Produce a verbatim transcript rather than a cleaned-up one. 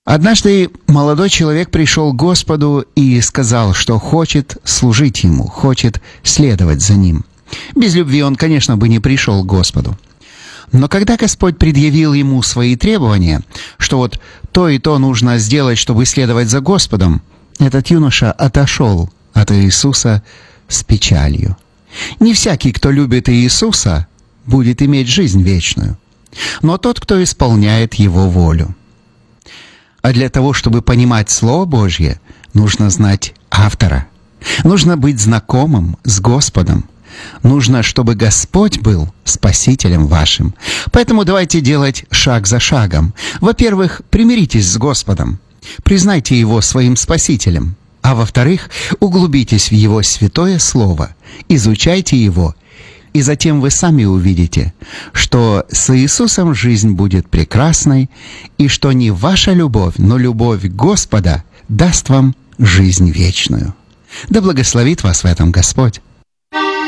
Однажды молодой человек пришел к Господу и сказал, что хочет служить Ему, хочет следовать за Ним. Без любви он, конечно, бы не пришел к Господу. Но когда Господь предъявил ему свои требования, что вот то и то нужно сделать, чтобы следовать за Господом, этот юноша отошел от Иисуса с печалью. Не всякий, кто любит Иисуса, будет иметь жизнь вечную, но тот, кто исполняет Его волю. А для того, чтобы понимать Слово Божье, нужно знать автора. Нужно быть знакомым с Господом. Нужно, чтобы Господь был Спасителем вашим. Поэтому давайте делать шаг за шагом. Во-первых, примиритесь с Господом. Признайте Его своим Спасителем. А во-вторых, углубитесь в Его святое Слово. Изучайте Его. И затем вы сами увидите, что с Иисусом жизнь будет прекрасной, и что не ваша любовь, но любовь Господа даст вам жизнь вечную. Да благословит вас в этом Господь.